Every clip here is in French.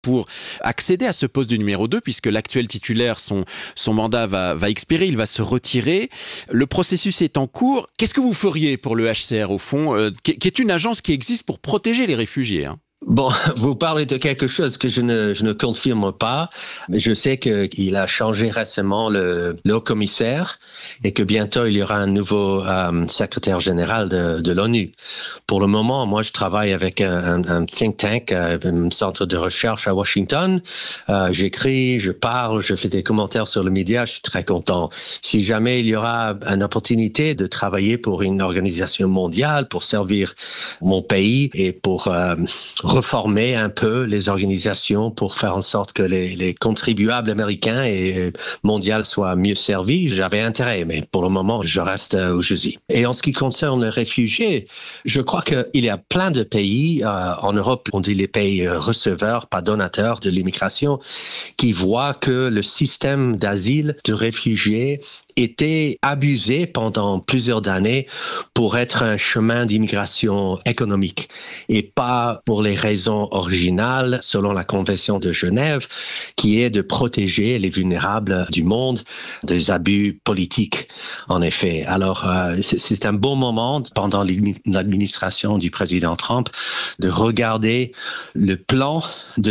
pour accéder à ce poste de numéro 2, puisque l'actuel titulaire, son mandat va expirer, il va se retirer. Le processus est en cours. Qu'est-ce que vous feriez pour le HCR, au fond, qui est une agence qui existe pour protéger les réfugiés, hein? Bon, vous parlez de quelque chose que je ne confirme pas, mais je sais qu'il a changé récemment le haut commissaire et que bientôt il y aura un nouveau secrétaire général de l'ONU. Pour le moment, moi je travaille avec un think tank, un centre de recherche à Washington. J'écris, je parle, je fais des commentaires sur les médias, je suis très content. Si jamais il y aura une opportunité de travailler pour une organisation mondiale, pour servir mon pays et pour reformer un peu les organisations pour faire en sorte que les contribuables américains et mondiaux soient mieux servis, j'avais intérêt, mais pour le moment, je reste où je suis. Et en ce qui concerne les réfugiés, je crois qu'il y a plein de pays, en Europe, on dit les pays receveurs, pas donateurs de l'immigration, qui voient que le système d'asile de réfugiés était abusé pendant plusieurs années pour être un chemin d'immigration économique et pas pour les raisons originales selon la Convention de Genève qui est de protéger les vulnérables du monde des abus politiques, en effet. Alors, c'est un bon moment pendant l'administration du président Trump de regarder le plan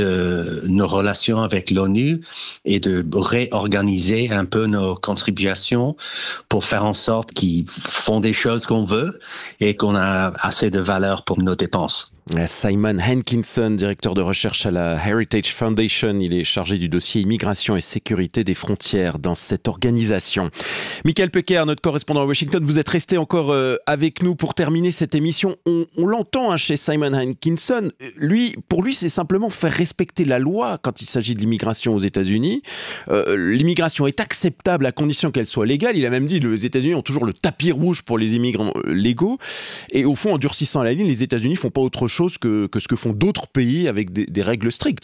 de nos relations avec l'ONU et de réorganiser un peu nos contributions pour faire en sorte qu'ils font des choses qu'on veut et qu'on a assez de valeur pour nos dépenses. Simon Hankinson, directeur de recherche à la Heritage Foundation, il est chargé du dossier immigration et sécurité des frontières dans cette organisation. Michael Pecker, notre correspondant à Washington, vous êtes resté encore avec nous pour terminer cette émission. On l'entend chez Simon Hankinson, pour lui c'est simplement faire respecter la loi quand il s'agit de l'immigration aux États-Unis. L'immigration est acceptable à condition qu'elle soit légale. Il a même dit que les États-Unis ont toujours le tapis rouge pour les immigrants légaux. Et au fond, en durcissant la ligne, les États-Unis font pas autre chose que ce que font d'autres pays avec des règles strictes.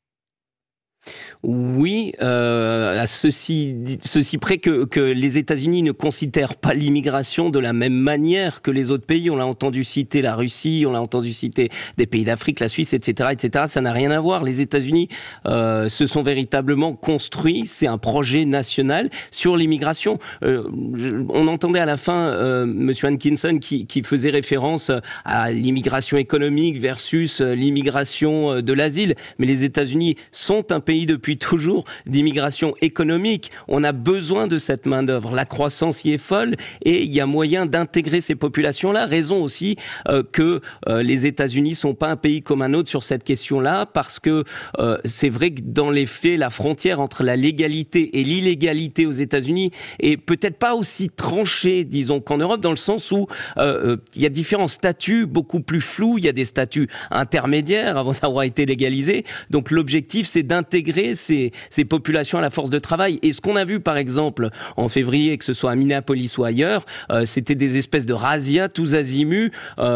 Oui, à ceci près que les États-Unis ne considèrent pas l'immigration de la même manière que les autres pays. On l'a entendu citer la Russie, on l'a entendu citer des pays d'Afrique, la Suisse, etc., etc. Ça n'a rien à voir. Les États-Unis se sont véritablement construits. C'est un projet national sur l'immigration. On entendait à la fin Monsieur Hankinson qui faisait référence à l'immigration économique versus l'immigration de l'asile. Mais les États-Unis sont un pays depuis toujours d'immigration économique. On a besoin de cette main-d'œuvre. La croissance y est folle et il y a moyen d'intégrer ces populations-là. Raison aussi que les États-Unis sont pas un pays comme un autre sur cette question-là, parce que c'est vrai que dans les faits, la frontière entre la légalité et l'illégalité aux États-Unis est peut-être pas aussi tranchée, disons, qu'en Europe, dans le sens où il y a différents statuts beaucoup plus flous. Il y a des statuts intermédiaires avant d'avoir été légalisés. Donc l'objectif, c'est d'intégrer ces populations à la force de travail. Et ce qu'on a vu, par exemple, en février, que ce soit à Minneapolis ou ailleurs, c'était des espèces de razzias tous azimuts,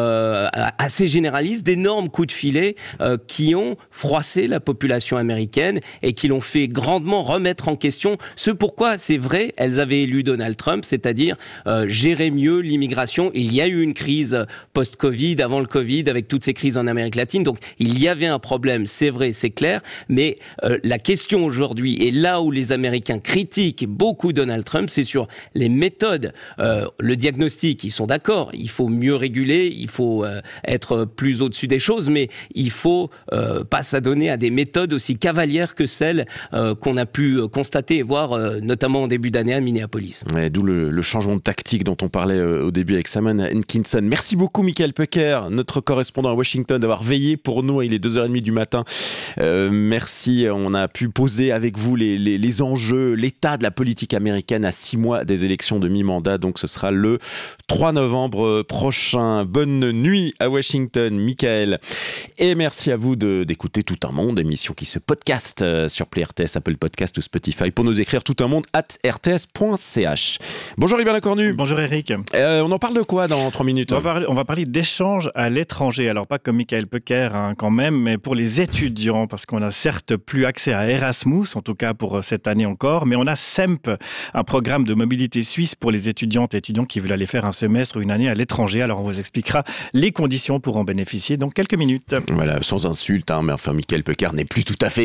assez généralistes, d'énormes coups de filet qui ont froissé la population américaine et qui l'ont fait grandement remettre en question ce pourquoi, c'est vrai, elles avaient élu Donald Trump, c'est-à-dire gérer mieux l'immigration. Il y a eu une crise post-Covid, avant le Covid, avec toutes ces crises en Amérique latine. Donc, il y avait un problème, c'est vrai, c'est clair, mais la question aujourd'hui, et là où les Américains critiquent beaucoup Donald Trump, c'est sur les méthodes. Le diagnostic, ils sont d'accord, il faut mieux réguler, il faut être plus au-dessus des choses, mais il faut pas s'adonner à des méthodes aussi cavalières que celles qu'on a pu constater et voir, notamment en début d'année à Minneapolis. Ouais, d'où le changement de tactique dont on parlait au début avec Simon Hankinson. Merci beaucoup Michael Pecker, notre correspondant à Washington, d'avoir veillé pour nous. Il est 2h30 du matin. Merci. On a pu poser avec vous les enjeux, l'état de la politique américaine à 6 mois des élections de mi-mandat. Donc ce sera le 3 novembre prochain. Bonne nuit à Washington, Michael. Et merci à vous d'écouter Tout un monde, émission qui se podcast sur Play RTS, Apple Podcast ou Spotify. Pour nous écrire toutunmonde@rts.ch. Bonjour Yvan Lacornu. Bonjour Eric. On en parle de quoi dans 3 minutes? On va parler d'échanges à l'étranger. Alors pas comme Michael Pecker quand même, mais pour les étudiants, parce qu'on a certes plus accès à a Erasmus, en tout cas pour cette année encore, mais on a SEMP, un programme de mobilité suisse pour les étudiantes et étudiants qui veulent aller faire un semestre ou une année à l'étranger. Alors on vous expliquera les conditions pour en bénéficier dans quelques minutes. Voilà, sans insulte, mais enfin, Michael Pecker n'est plus tout à fait